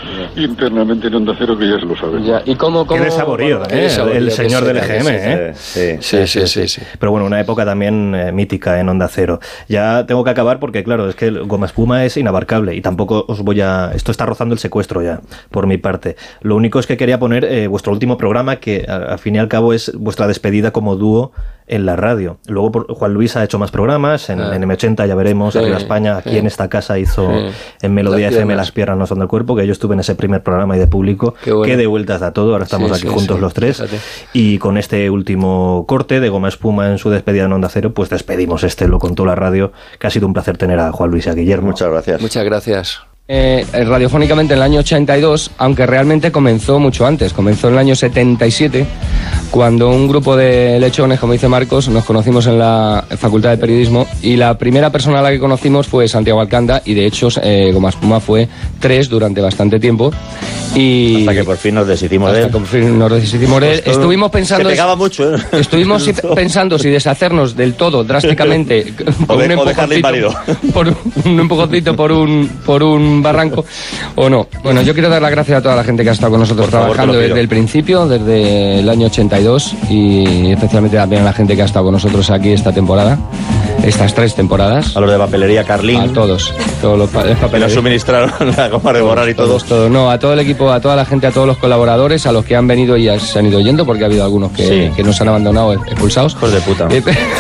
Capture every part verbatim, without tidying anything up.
internamente en Onda Cero, que ya se lo saben. Ya. ¿Y cómo, cómo... Tiene saborío, ¿eh? El, saborío, el señor del E G M, ¿eh? Sí sí sí, sí, sí, sí. Pero bueno, una época también eh, mítica en Onda Cero. Ya tengo que acabar porque, claro, es que el Goma Espuma es inabarcable y tampoco os voy a... Esto está rozando el secuestro ya, por mi parte. Lo único es que quería poner eh, vuestro último programa, que al fin y al cabo es vuestra despedida como dúo en la radio. Luego por, Juan Luis ha hecho más programas, en, ah. en eme ochenta ya veremos, sí, Arriba España, aquí sí. en esta casa hizo sí. en Melodía Las F M Las piernas no son del cuerpo, que yo estuve en ese primer programa y de público, bueno. que de vueltas da todo, ahora estamos sí, aquí sí, juntos sí. los tres, fíjate. Y con este último corte de Goma Espuma en su despedida en Onda Cero, pues despedimos este Lo Contó la Radio, que ha sido un placer tener a Juan Luis y a Guillermo. Muchas gracias. Muchas gracias. Eh, radiofónicamente en el año ochenta y dos, aunque realmente comenzó mucho antes, comenzó en el año setenta y siete, cuando un grupo de lechones, como dice Marcos, nos conocimos en la Facultad de Periodismo, y la primera persona a la que conocimos fue Santiago Alcanda, y de hecho eh, Goma Espuma fue tres durante bastante tiempo. Y hasta que por fin nos deshicimos de él. Hasta que por fin nos deshicimos de él. Pues estuvimos pensando... Que pegaba mucho, ¿eh? Estuvimos pensando si deshacernos del todo, drásticamente, por o, de, un o dejarle inválido. Por un, un empujoncito por un, por un barranco, o no. Bueno, yo quiero dar las gracias a toda la gente que ha estado con nosotros por trabajando favor, desde el principio, desde el año ochenta y dos, y especialmente también a la gente que ha estado con nosotros aquí esta temporada, estas tres temporadas. A los de Papelería Carlín. A todos. Todos los papelerías. Que nos suministraron la goma de borrar y todo. Todos, todos. No, a todo el equipo, a toda la gente, a todos los colaboradores, a los que han venido y ya se han ido yendo, porque ha habido algunos que, sí. que nos han abandonado expulsados. Hijos de puta.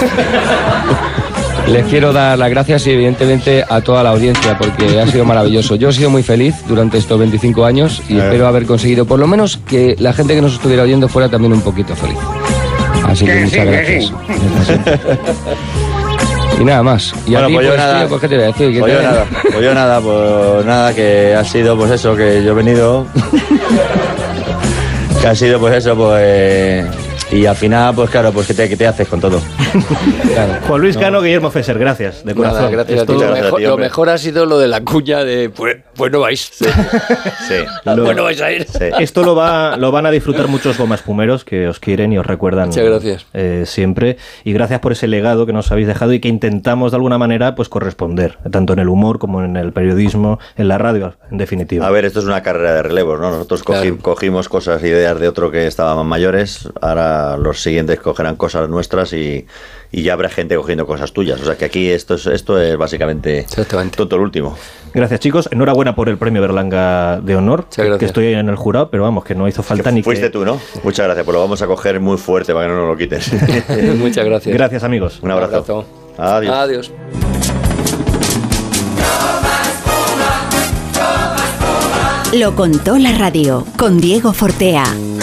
Les quiero dar las gracias y evidentemente a toda la audiencia, porque ha sido maravilloso. Yo he sido muy feliz durante estos veinticinco años y eh. espero haber conseguido por lo menos que la gente que nos estuviera oyendo fuera también un poquito feliz. Así que, que muchas sí, gracias. Sí. Y nada más. Y bueno, a ti, pues yo pues, nada, tío, pues, ¿qué te voy a decir? ¿Qué pues te yo nada, pues yo nada, pues nada, que ha sido pues eso, que yo he venido, que ha sido pues eso, pues... Eh, y al final, pues claro, pues ¿qué te, qué te haces con todo? Claro. Juan Luis Cano, no. Guillermo Fesser, gracias, de corazón. Nada, gracias Esto... a ti. Lo mejor, lo mejor ha sido lo de la cuña de, pues, pues no vais. Sí. sí. Lo, pues no vais a ir. Sí. Esto lo, va, lo van a disfrutar muchos Goma Espumeros que os quieren y os recuerdan. Muchas gracias. Eh, siempre. Y gracias por ese legado que nos habéis dejado y que intentamos de alguna manera pues corresponder, tanto en el humor como en el periodismo, en la radio, en definitiva. A ver, esto es una carrera de relevos, ¿no? Nosotros cogí, claro. cogimos cosas, ideas de otro que estaban mayores, ahora los siguientes cogerán cosas nuestras y, y ya habrá gente cogiendo cosas tuyas. O sea que aquí esto es, esto es básicamente todo el último. Gracias, chicos. Enhorabuena por el premio Berlanga de honor, que, que estoy en el jurado, pero vamos, que no hizo falta ni fuiste que... tú, ¿no? Muchas gracias, pues lo vamos a coger muy fuerte para que no nos lo quites. Muchas gracias. Gracias, amigos. Un abrazo. Un abrazo. Adiós. Adiós. Lo contó la radio con Diego Fortea.